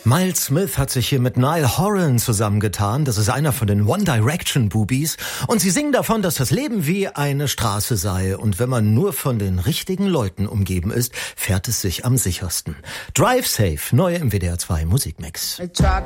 Miles Smith hat sich hier mit Niall Horan zusammengetan. Das ist einer von den One Direction Boobies. Und sie singen davon, dass das Leben wie eine Straße sei. Und wenn man nur von den richtigen Leuten umgeben ist, fährt es sich am sichersten. Drive Safe, neu im WDR 2 Musikmix. I tried